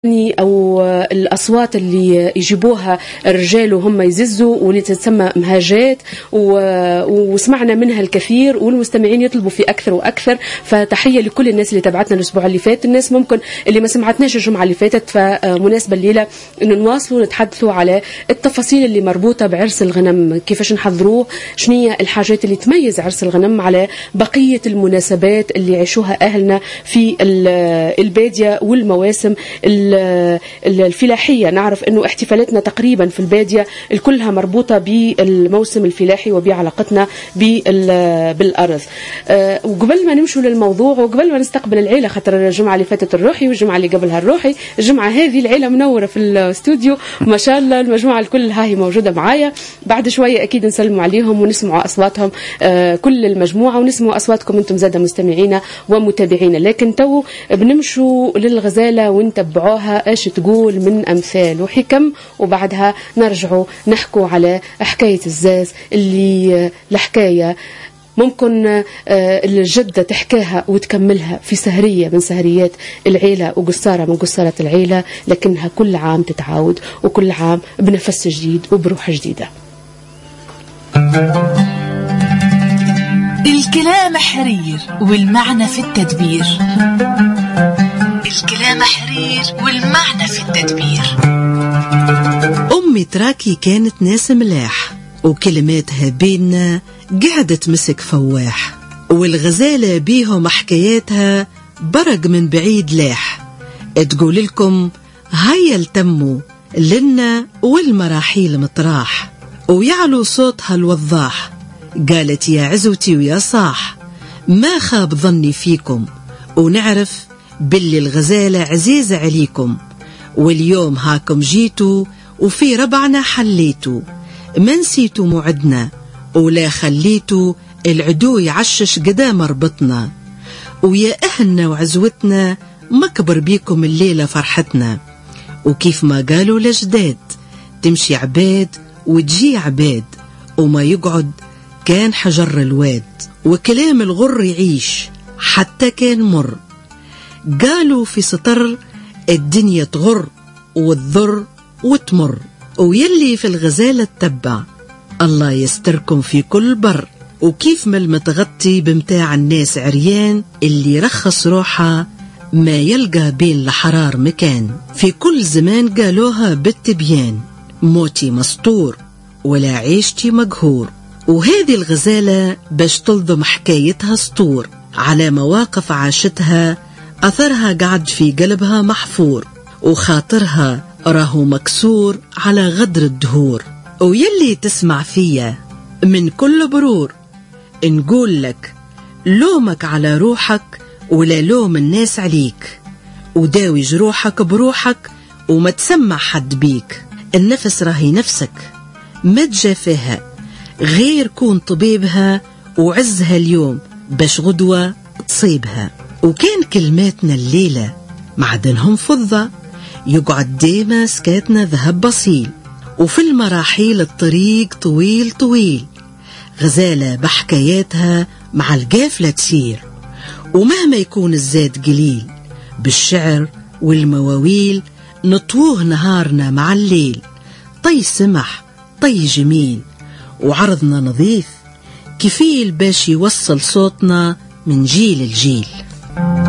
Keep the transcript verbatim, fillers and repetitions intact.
أو الأصوات اللي يجيبوها الرجال وهم يززوا واللي تسمى مهاجات، وسمعنا منها الكثير والمستمعين يطلبوا في أكثر وأكثر. فتحية لكل الناس اللي تابعتنا الأسبوع اللي فات، الناس ممكن اللي ما سمعتناش الجمعة اللي فاتت، فمناسبة الليلة إنه نواصلوا نتحدثوا على التفاصيل اللي مربوطة بعرس الغنم، كيفاش نحضروه، شنية الحاجات اللي تميز عرس الغنم على بقية المناسبات اللي يعيشوها أهلنا في البادية والمواسم الفلاحية. نعرف أنه احتفالاتنا تقريبا في البادية كلها مربوطة بالموسم الفلاحي وبعلاقتنا بالأرض. وقبل ما نمشوا للموضوع وقبل ما نستقبل العيلة، خاطر الجمعة اللي فاتت الروحي والجمعة اللي قبلها الروحي، الجمعة هذه العيلة منورة في الاستوديو ما شاء الله، المجموعة الكل هاي موجودة معايا. بعد شوية أكيد نسلموا عليهم ونسمعوا أصواتهم كل المجموعة، ونسمعوا أصواتكم أنتم زادة مستمعينا ومتابعينا. لكن تو بنمشوا للغزالة ونتبعوها ايش تقول من امثال وحكم، وبعدها نرجعوا نحكوا على حكايه الزاز اللي الحكايه ممكن الجدة تحكيها وتكملها في سهرية من سهريات العيلة وقصارة من قصارة العيلة، لكنها كل عام تتعاود وكل عام بنفس جديد وبروح جديدة. الكلام حرير والمعنى في التدبير، الكلام حرير والمعنى في التدبير. أمي تراكي كانت ناس ملاح، وكلماتها بينا قعدت مسك فواح، والغزالة بيهم حكاياتها برق من بعيد لاح. تقول لكم هيا التموا لنا والمراحيل مطراح، ويعلو صوتها الوضاح، قالت يا عزوتي ويا صاح، ما خاب ظني فيكم، ونعرف باللي الغزالة عزيزة عليكم، واليوم هاكم جيتوا وفي ربعنا حليتوا، ما نسيتوا موعدنا ولا خليتوا العدو يعشش قدام ربطنا، ويا أهلنا وعزوتنا مكبر بيكم الليلة فرحتنا. وكيف ما قالوا لجداد، تمشي عباد وتجي عباد، وما يقعد كان حجر الواد، وكلام الغر يعيش حتى كان مر. قالوا في سطر الدنيا تغر وتضر وتمر، ويلي في الغزالة تتبع الله يستركم في كل بر. وكيف ما المتغطي بمتاع الناس عريان، اللي رخص روحه ما يلقى بين لحرار مكان. في كل زمان قالوها بالتبيان، موتي مسطور ولا عيشتي مقهور. وهذه الغزالة باش تلضم حكايتها سطور على مواقف عاشتها، أثرها قعد في قلبها محفور، وخاطرها راهو مكسور على غدر الدهور. ويلي تسمع فيا من كل برور، نقول لك لومك على روحك ولا لوم الناس عليك، وداوي جروحك بروحك وما تسمع حد بيك. النفس راهي نفسك ما تجافيها، غير كون طبيبها وعزها اليوم باش غدوة تصيبها. وكان كلماتنا الليلة معدنهم فضة، يقعد ديما سكاتنا ذهب بصيل، وفي المراحيل الطريق طويل طويل. غزالة بحكاياتها مع القافلة تسير، ومهما يكون الزاد قليل بالشعر والمواويل، نطوه نهارنا مع الليل. طي سمح طي جميل، وعرضنا نظيف كفيل باش يوصل صوتنا من جيل لجيل.